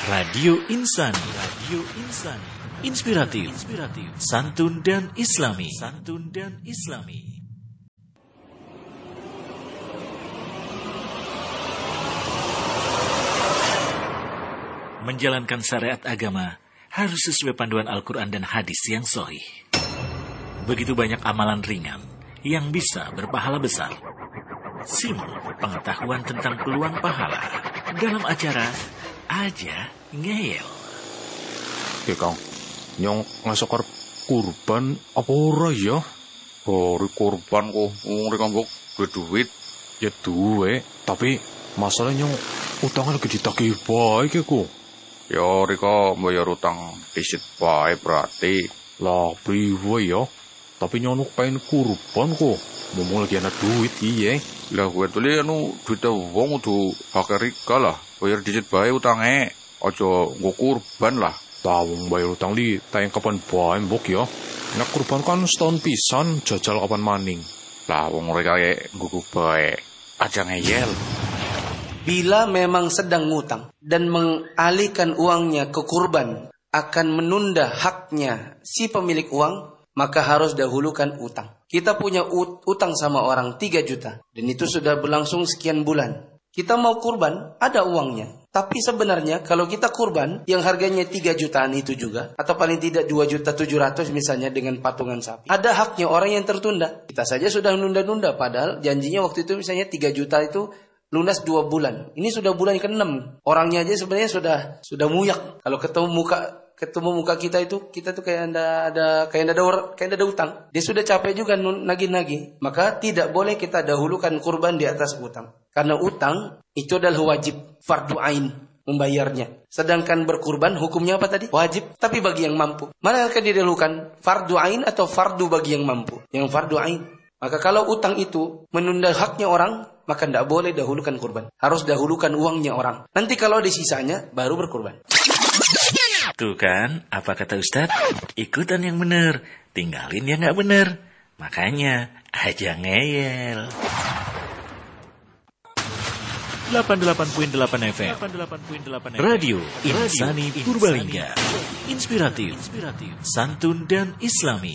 Radio Insani, Radio Insani, inspiratif, santun dan islami, Menjalankan syariat agama harus sesuai panduan Al-Quran dan hadis yang sahih. Begitu banyak amalan ringan yang bisa berpahala besar. Simak pengetahuan tentang peluang pahala dalam acara Aja Ngeyel. Ya Kang, nyong ngasokar kurban apa ora ya? Bari kurban kok, ngomong kanggo duit. Ya duwe, tapi masalahnya nyong utangnya lagi ditagih bae kok. Ya rika bayar utang disit bae berarti. Lah priwe ya? Tapi nyong pengen kurban kok. Ngomong lagi ana duit iye. Lah gue tuh duit wong kudu hake rika lah. Bayar disit bae utange. Aja nggo kurban lah. Tawung bayar utang li tayang kapan bae mbok ya. Nek kurban kan setahun pisan, jajal kapan maning. Lah wong rika nggo bae. Aja ngeyel. Bila memang sedang ngutang dan mengalihkan uangnya ke kurban akan menunda haknya si pemilik uang, maka harus dahulukan utang. Kita punya utang sama orang 3 juta dan itu sudah berlangsung sekian bulan. Kita mau kurban, ada uangnya. Tapi sebenarnya kalau kita kurban yang harganya 3 jutaan itu juga, atau paling tidak 2.700.000 misalnya dengan patungan sapi, ada haknya orang yang tertunda. Kita saja sudah menunda-nunda padahal janjinya waktu itu misalnya 3 juta itu lunas 2 bulan. Ini sudah bulan ke-6. Orangnya aja sebenarnya sudah muyak. Kalau ketemu muka kita itu, kita tuh kayak ada utang. Dia sudah capek juga nagih-nagih. Maka tidak boleh kita dahulukan kurban di atas utang. Karena utang itu adalah wajib, fardu ain membayarnya. Sedangkan berkurban hukumnya apa tadi? Wajib, tapi bagi yang mampu. Mana akan didahulukan? Fardu ain atau fardu bagi yang mampu? Yang fardu ain. Maka kalau utang itu menunda haknya orang, maka tidak boleh dahulukan kurban. Harus dahulukan uangnya orang. Nanti kalau ada sisanya, baru berkurban. Tuh kan, apa kata Ustadz? Ikutan yang bener, tinggalin yang gak bener. Makanya, aja ngeyel. 88.8 FM Radio Insani Purbalingga. Inspiratif, santun dan islami.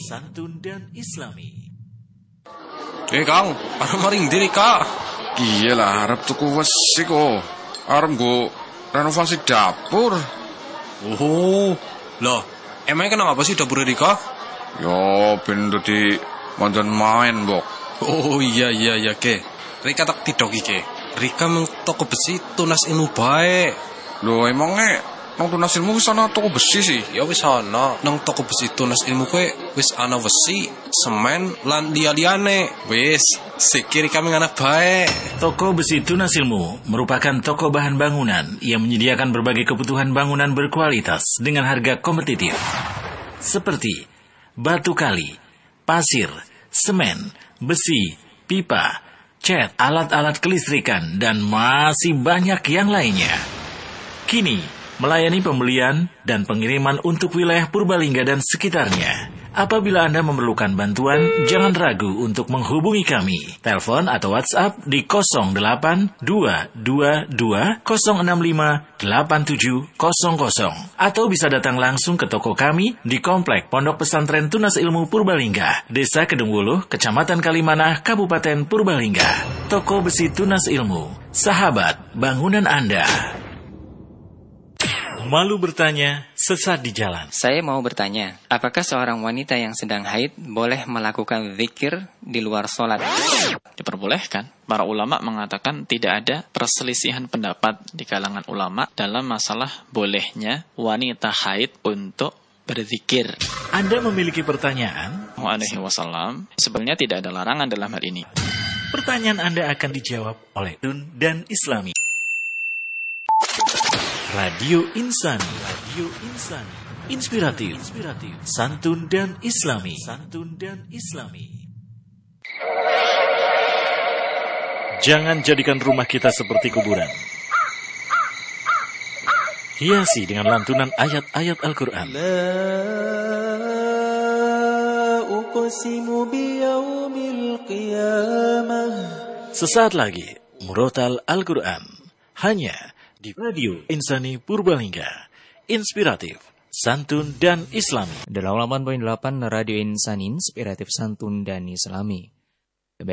Kang, arep maring diri Kak. Iya lah, arep tuku wesi kok. Arep nggo renovasi dapur. Oh, loh, emangnya kenapa sih dapur Rika? Ya, ben dadi mandan main, Bok. Oh iya, ke. Rika tak tidok iki. Rika mung toko besi tunas ilmu bae. Loh, emangnya nang tunas ilmu wis ana toko besi sih? Ya wis ana, nang toko besi tunas ilmu kowe wis ana besi, semen lan liya-liyane. Wis, sikir kami anak bae. Toko Besi Tunas Ilmu merupakan toko bahan bangunan yang menyediakan berbagai kebutuhan bangunan berkualitas dengan harga kompetitif. Seperti batu kali, pasir, semen, besi, pipa, cat, alat-alat kelistrikan, dan masih banyak yang lainnya. Kini, melayani pembelian dan pengiriman untuk wilayah Purbalingga dan sekitarnya. Apabila Anda memerlukan bantuan, jangan ragu untuk menghubungi kami. Telepon atau WhatsApp di 082220658700 atau bisa datang langsung ke toko kami di Komplek Pondok Pesantren Tunas Ilmu Purbalingga, Desa Kedungwuluh, Kecamatan Kalimanah, Kabupaten Purbalingga. Toko Besi Tunas Ilmu, sahabat bangunan Anda. Malu bertanya, sesat di jalan. Saya mau bertanya, apakah seorang wanita yang sedang haid boleh melakukan zikir di luar sholat? Diperbolehkan. Para ulama mengatakan tidak ada perselisihan pendapat di kalangan ulama dalam masalah bolehnya wanita haid untuk berzikir. Anda memiliki pertanyaan? Wasallam, sebenarnya tidak ada larangan dalam hal ini. Pertanyaan Anda akan dijawab oleh Dun dan Islami. Radio Insani, inspiratif, santun dan islami. Jangan jadikan rumah kita seperti kuburan. Hiasi dengan lantunan ayat-ayat Al-Quran. La uqsimu biyaumil qiyamah. Sesaat lagi, Murotal Al-Quran. Hanya di Radio Insani Purbalingga. Inspiratif, santun, dan islami. 88.8 Radio Insani, inspiratif, santun, dan islami.